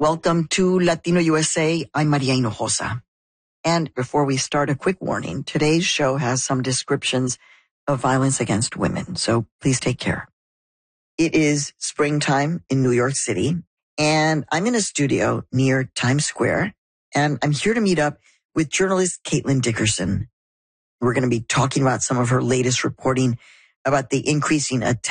Welcome to Latino USA. I'm Maria Hinojosa. And before we start, a quick warning. Today's show has some descriptions of violence against women, so please take care. It is springtime in New York City, and I'm in a studio near Times Square, and I'm here to meet up with journalist Caitlin Dickerson. We're going to be talking about some of her latest reporting about the increasing attacks